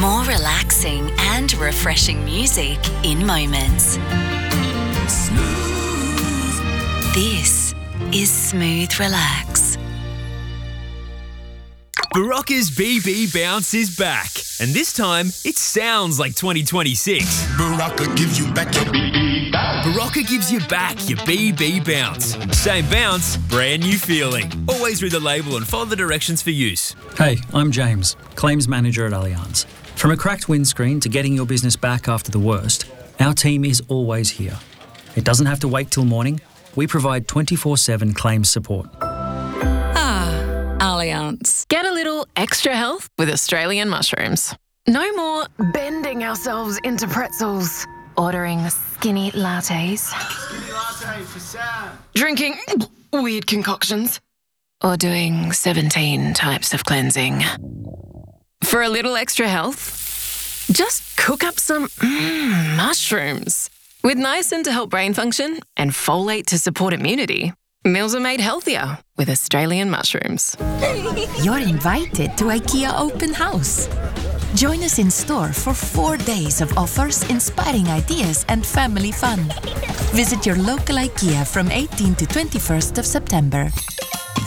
More relaxing and refreshing music in moments. This is Smooth Relax. Barocca's BB Bounce is back, and this time it sounds like 2026. Barocca gives you back your BB bounce. Barocca gives you back your BB Bounce. Same bounce, brand new feeling. Always read the label and follow the directions for use. Hey, I'm James, Claims Manager at Allianz. From a cracked windscreen to getting your business back after the worst, our team is always here. It doesn't have to wait till morning. We provide 24/7 claims support. Allianz. Get a little extra health with Australian mushrooms. No more bending ourselves into pretzels, ordering skinny lattes, drinking weird concoctions, or doing 17 types of cleansing. For a little extra health, just cook up some mushrooms. With niacin to help brain function and folate to support immunity, meals are made healthier with Australian mushrooms. You're invited to IKEA Open House. Join us in store for 4 days of offers, inspiring ideas and family fun. Visit your local IKEA from 18 to 21st of September.